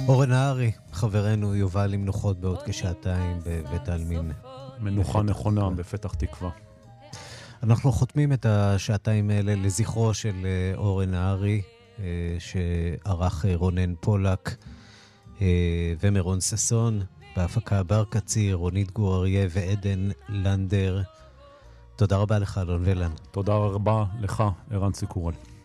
אורן נהרי, חברנו, יובא למנוחות בעוד כשעתיים בבית העלמין. מנוחה נכונה בפתח תקווה. אנחנו חותמים את השעתיים האלה לזכרו של אורן נהרי, שערך רונן פולק ומרון ססון, בהפקה בר קציר, רונית גור אריה ועדן לנדר. תודה רבה לך, אלון ולן. תודה רבה לך, ערן סיקורל.